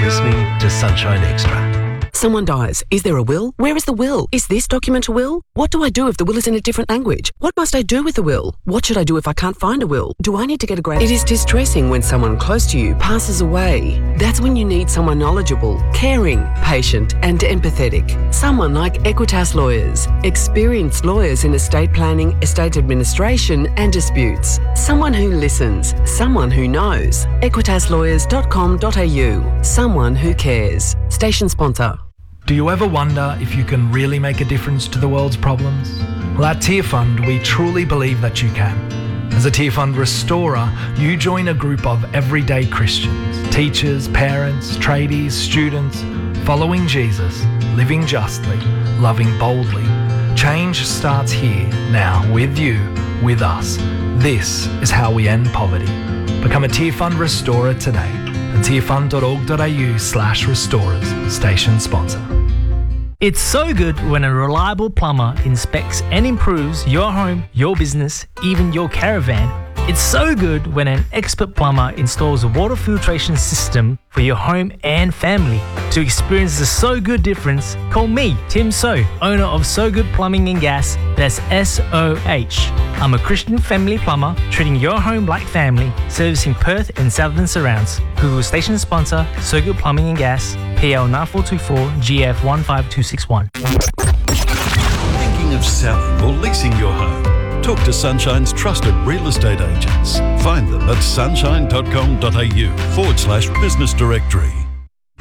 listening to Sunshine Extra. Someone dies. Is there a will? Where is the will? Is this document a will? What do I do if the will is in a different language? What must I do with the will? What should I do if I can't find a will? Do I need to get a grant? It is distressing when someone close to you passes away. That's when you need someone knowledgeable, caring, patient and empathetic. Someone like Equitas Lawyers. Experienced lawyers in estate planning, estate administration and disputes. Someone who listens. Someone who knows. Equitaslawyers.com.au. Someone who cares. Station sponsor. Do you ever wonder if you can really make a difference to the world's problems? Well, at Tear Fund, we truly believe that you can. As a Tear Fund restorer, you join a group of everyday Christians, teachers, parents, tradies, students, following Jesus, living justly, loving boldly. Change starts here, now, with you, with us. This is how we end poverty. Become a Tear Fund restorer today at tearfund.org.au/restorers, station sponsor. It's so good when a reliable plumber inspects and improves your home, your business, even your caravan. It's so good when an expert plumber installs a water filtration system for your home and family. To experience the So Good difference, call me, Tim So, owner of So Good Plumbing and Gas. That's SOH. I'm a Christian family plumber, treating your home like family, servicing Perth and southern surrounds. Google station sponsor, So Good Plumbing and Gas, PL 9424 GF 15261. Thinking of selling or leasing your home? Talk to Sunshine's trusted real estate agents. Find them at sunshine.com.au/business directory.